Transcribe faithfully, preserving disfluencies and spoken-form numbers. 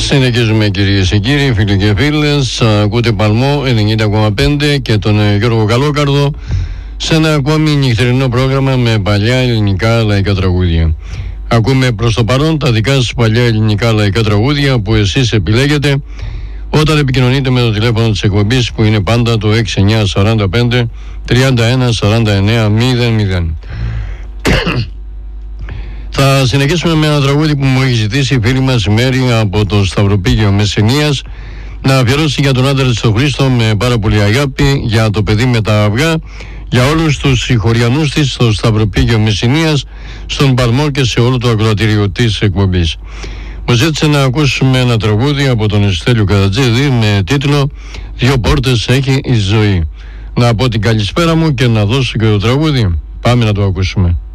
Συνεχίζουμε, κυρίες και κύριοι, φίλοι και φίλες. Ακούτε Παλμό ενενήντα κόμμα πέντε και τον Γιώργο Καλόκαρδο σε ένα ακόμη νυχτερινό πρόγραμμα με παλιά ελληνικά λαϊκά τραγούδια. Ακούμε προς το παρόν τα δικά σας παλιά ελληνικά λαϊκά τραγούδια που εσείς επιλέγετε όταν επικοινωνείτε με το τηλέφωνο της εκπομπής, που είναι πάντα το έξι εννιά τέσσερα πέντε τριάντα ένα σαράντα εννέα μηδέν μηδέν. Θα συνεχίσουμε με ένα τραγούδι που μου έχει ζητήσει η φίλη μας Μέρη από το Σταυροπήγιο Μεσσηνίας να αφιερώσει για τον άντρα της τον Χρήστο με πάρα πολύ αγάπη, για το παιδί με τα αυγά, για όλους τους συγχωριανούς της στο Σταυροπήγιο Μεσσηνίας, στον Παλμό και σε όλο το ακροατήριο της εκπομπής. Μου ζήτησε να ακούσουμε ένα τραγούδι από τον Στέλιο Καρατζίδη με τίτλο «Δύο πόρτες έχει η ζωή». Να πω την καλησπέρα μου και να δώσω και το τραγούδι. Πάμε να το ακούσουμε.